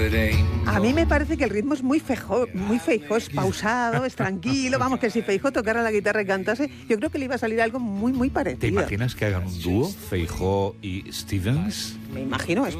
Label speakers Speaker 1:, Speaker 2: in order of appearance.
Speaker 1: A mí me parece que el ritmo es muy Feijóo, es pausado, es tranquilo. Vamos, que si Feijóo tocara la guitarra y cantase, yo creo que le iba a salir algo muy, muy parecido.
Speaker 2: ¿Te imaginas que hagan un dúo, Feijóo y Stevens?
Speaker 1: Me imagino, es